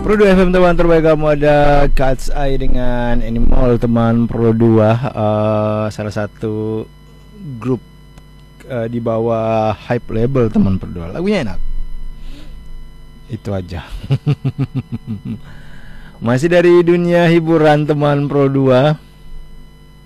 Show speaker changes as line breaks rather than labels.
Pro 2 FM teman terbaik kamu, ada Cat's Eye dengan Animal teman Pro 2, salah satu grup di bawah hype label teman Pro 2. Lagunya enak. Itu aja. Masih dari dunia hiburan teman Pro 2.